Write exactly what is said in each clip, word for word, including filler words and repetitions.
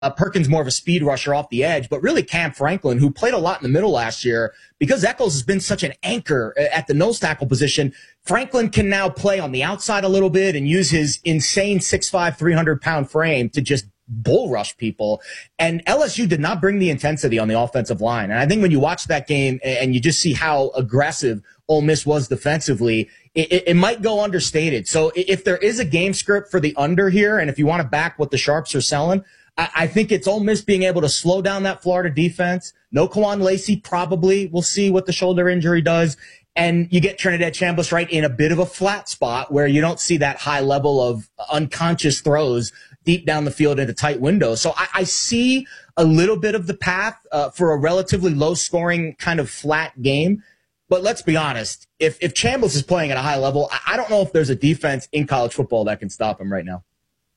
Uh, Perkins more of a speed rusher off the edge, but really Cam Franklin, who played a lot in the middle last year, because Echols has been such an anchor at the nose tackle position. Franklin can now play on the outside a little bit and use his insane six five, three hundred pound frame to just bull rush people. And L S U did not bring the intensity on the offensive line. And I think when you watch that game and you just see how aggressive Ole Miss was defensively, it, it, it might go understated. So if there is a game script for the under here, and if you want to back what the Sharps are selling, I think it's Ole Miss being able to slow down that Florida defense. No Kawan Lacey, probably. We'll see what the shoulder injury does. And you get Trinidad Chambliss right in a bit of a flat spot where you don't see that high level of unconscious throws deep down the field into tight windows. So I, I see a little bit of the path uh, for a relatively low-scoring kind of flat game. But let's be honest, if, if Chambliss is playing at a high level, I, I don't know if there's a defense in college football that can stop him right now.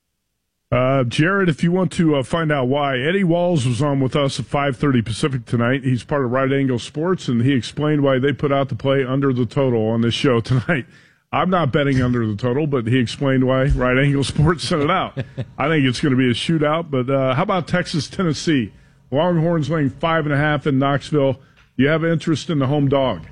Uh, Jared, if you want to uh, find out why, Eddie Walls was on with us at five thirty Pacific tonight. He's part of Right Angle Sports, and he explained why they put out the play under the total on this show tonight. I'm not betting under the total, but he explained why Right Angle Sports sent it out. I think it's going to be a shootout, but uh, how about Texas, Tennessee? Longhorns laying five and a half in Knoxville. Do you have interest in the home dog?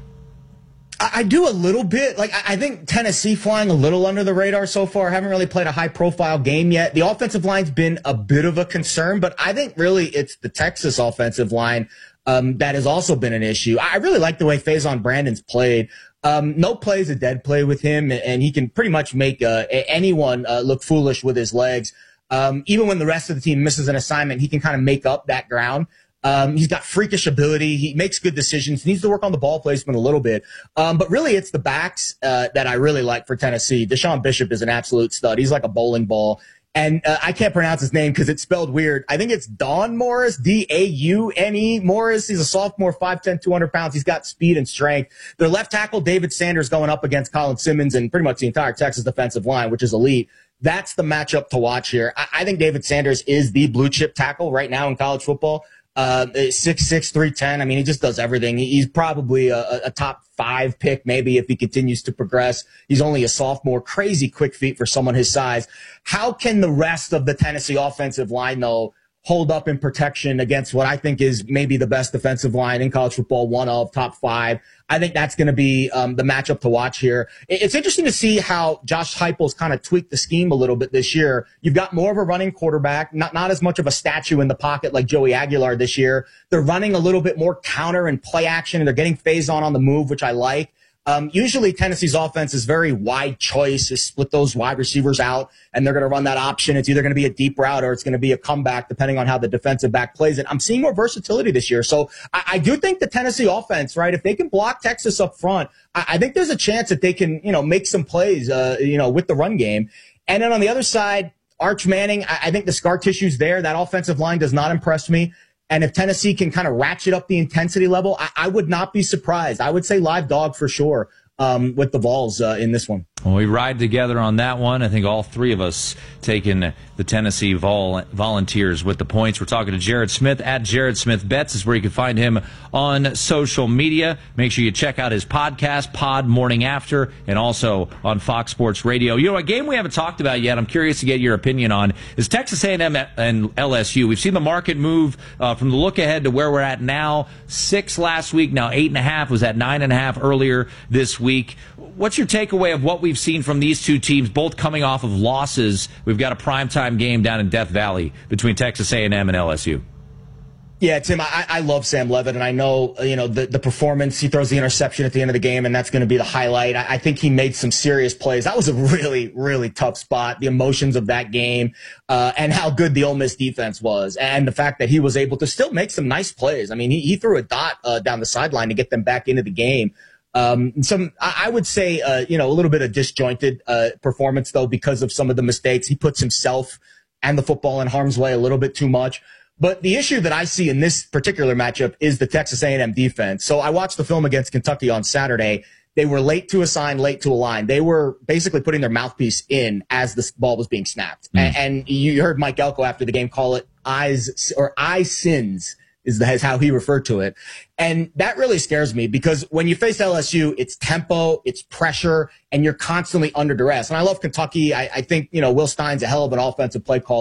I do a little bit. Like, I think Tennessee flying a little under the radar so far. Haven't really played a high-profile game yet. The offensive line's been a bit of a concern, but I think really it's the Texas offensive line um, that has also been an issue. I really like the way Faison Brandon's played. Um, no play is a dead play with him, and he can pretty much make uh, anyone uh, look foolish with his legs. Um, even when the rest of the team misses an assignment, he can kind of make up that ground. Um, he's got freakish ability. He makes good decisions. He needs to work on the ball placement a little bit. Um, but really, it's the backs uh, that I really like for Tennessee. Deshaun Bishop is an absolute stud. He's like a bowling ball. And uh, I can't pronounce his name because it's spelled weird. I think it's Daun Morris, D A U N E Morris. He's a sophomore, five ten, two hundred pounds. He's got speed and strength. Their left tackle, David Sanders, going up against Colin Simmons and pretty much the entire Texas defensive line, which is elite. That's the matchup to watch here. I, I think David Sanders is the blue chip tackle right now in college football. Uh, six six, three ten. I mean, he just does everything. He's probably a, a top five pick, maybe, if he continues to progress. He's only a sophomore. Crazy quick feet for someone his size. How can the rest of the Tennessee offensive line, though, hold up in protection against what I think is maybe the best defensive line in college football, one of top five? I think that's going to be um, the matchup to watch here. It's interesting to see how Josh Heupel's kind of tweaked the scheme a little bit this year. You've got more of a running quarterback, not, not as much of a statue in the pocket like Joey Aguilar this year. They're running a little bit more counter and play action, and they're getting Faison on the move, which I like. Um, usually Tennessee's offense is very wide choice. They split those wide receivers out, and they're going to run that option. It's either going to be a deep route or it's going to be a comeback, depending on how the defensive back plays it. I'm seeing more versatility this year. So I, I do think the Tennessee offense, right, if they can block Texas up front, I, I think there's a chance that they can, you know, make some plays, uh, you know, with the run game. And then on the other side, Arch Manning, I, I think the scar tissue's there. That offensive line does not impress me. And if Tennessee can kind of ratchet up the intensity level, I, I would not be surprised. I would say live dog for sure um, with the Vols uh, in this one. Well, we ride together on that one. I think all three of us taking the Tennessee Vol- Volunteers with the points. We're talking to Jared Smith at Jared Smith Bets is where you can find him on social media. Make sure you check out his podcast, Pod Morning After, and also on Fox Sports Radio. You know, a game we haven't talked about yet, I'm curious to get your opinion on, is Texas A and M and L S U. We've seen the market move uh, from the look ahead to where we're at now. Six last week, now eight and a half, was at nine and a half earlier this week. What's your takeaway of what we've seen from these two teams, both coming off of losses? We've got a primetime game down in Death Valley between Texas A and M and L S U. Yeah, Tim, I, I love Sam Levitt, and I know, you know, the, the performance. He throws the interception at the end of the game, and that's going to be the highlight. I, I think he made some serious plays. That was a really, really tough spot. The emotions of that game, uh, and how good the Ole Miss defense was, and the fact that he was able to still make some nice plays. I mean, he, he threw a dot uh, down the sideline to get them back into the game. Um, some, I would say, uh, you know, a little bit of disjointed, uh, performance though, because of some of the mistakes. He puts himself and the football in harm's way a little bit too much. But the issue that I see in this particular matchup is the Texas A and M defense. So I watched the film against Kentucky on Saturday. They were late to assign, late to align. They were basically putting their mouthpiece in as the ball was being snapped. Mm. And, and you heard Mike Elko after the game call it eyes or eye sins. Is, the, is how he referred to it. And that really scares me because when you face L S U, it's tempo, it's pressure, and you're constantly under duress. And I love Kentucky. I, I think, you know, Will Stein's a hell of an offensive play caller.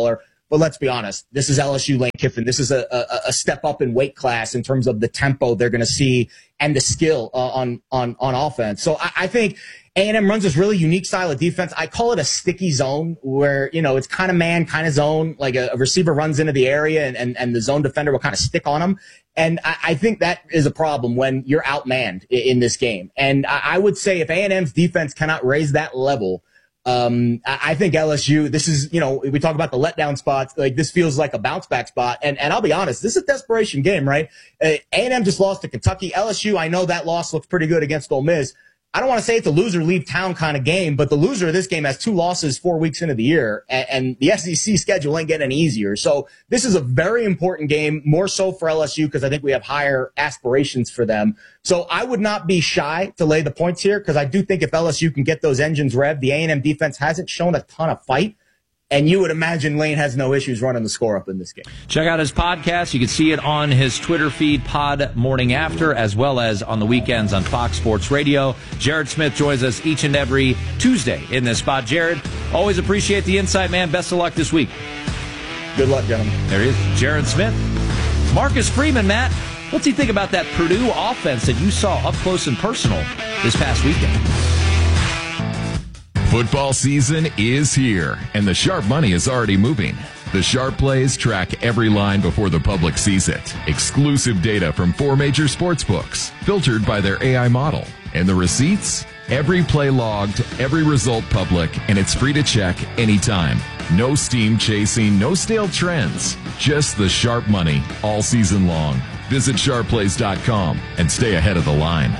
But let's be honest, this is L S U Lane Kiffin. This is a, a, a step up in weight class in terms of the tempo they're going to see and the skill uh, on, on, on offense. So I, I think A and M runs this really unique style of defense. I call it a sticky zone where, you know, it's kind of man, kind of zone, like a, a receiver runs into the area and, and, and the zone defender will kind of stick on him. And I, I think that is a problem when you're outmanned in, in this game. And I, I would say if A and M's defense cannot raise that level, Um, I think L S U, this is, you know, we talk about the letdown spots, like this feels like a bounce back spot. And, and I'll be honest, this is a desperation game, right? Uh, A and M just lost to Kentucky. L S U, I know that loss looks pretty good against Ole Miss. I don't want to say it's a loser leave town kind of game, but the loser of this game has two losses four weeks into the year, and, and the S E C schedule ain't getting any easier. So this is a very important game, more so for L S U because I think we have higher aspirations for them. So I would not be shy to lay the points here because I do think if L S U can get those engines revved, the A and M defense hasn't shown a ton of fight. And you would imagine Lane has no issues running the score up in this game. Check out his podcast. You can see it on his Twitter feed, Pod Morning After, as well as on the weekends on Fox Sports Radio. Jared Smith joins us each and every Tuesday in this spot. Jared, always appreciate the insight, man. Best of luck this week. Good luck, gentlemen. There he is, Jared Smith. Marcus Freeman, Matt, what's he think about that Purdue offense that you saw up close and personal this past weekend? Football season is here, and the sharp money is already moving. The Sharp Plays track every line before the public sees it. Exclusive data from four major sports books, filtered by their A I model. And the receipts? Every play logged, every result public, and it's free to check anytime. No steam chasing, no stale trends. Just the sharp money all season long. Visit sharp plays dot com and stay ahead of the line.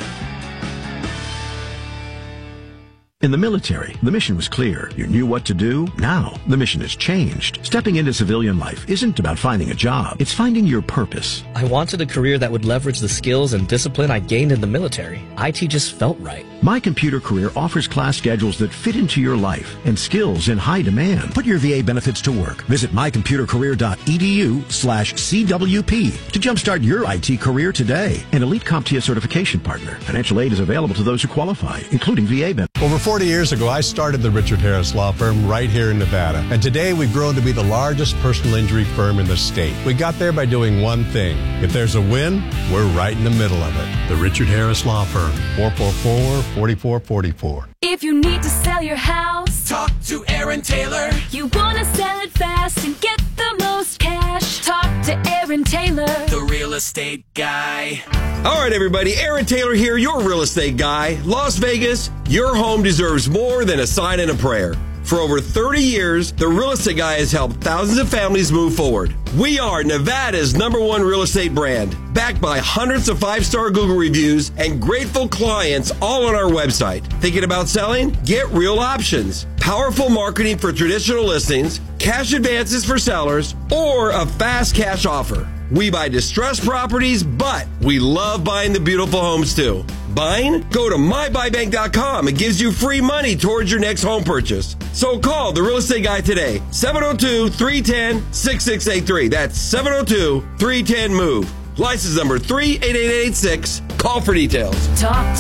In the military, the mission was clear. You knew what to do. Now, the mission has changed. Stepping into civilian life isn't about finding a job. It's finding your purpose. I wanted a career that would leverage the skills and discipline I gained in the military. I T just felt right. My Computer Career offers class schedules that fit into your life and skills in high demand. Put your V A benefits to work. Visit my computer career dot e d u slash C W P to jumpstart your I T career today. An elite CompTIA certification partner. Financial aid is available to those who qualify, including V A benefits. Over forty years ago, I started the Richard Harris Law Firm right here in Nevada. And today we've grown to be the largest personal injury firm in the state. We got there by doing one thing. If there's a win, we're right in the middle of it. The Richard Harris Law Firm, four four four, four four four four. If you need to sell your house, talk to Aaron Taylor. You want to sell it fast and get the most cash, talk to Aaron Taylor, the real estate guy. All right, everybody, Aaron Taylor here, your real estate guy. Las Vegas, your home deserves more than a sign and a prayer. For over thirty years, the Real Estate Guy has helped thousands of families move forward. We are Nevada's number one real estate brand, backed by hundreds of five-star Google reviews and grateful clients all on our website. Thinking about selling? Get real options. Powerful marketing for traditional listings, cash advances for sellers, or a fast cash offer. We buy distressed properties, but we love buying the beautiful homes too. Buying? Go to my buy bank dot com. It gives you free money towards your next home purchase. So call the Real Estate Guy today, seven oh two, three one zero, six six eight three. That's seven oh two, three one zero, M O V E. License number three eight eight eight six. Call for details. Talk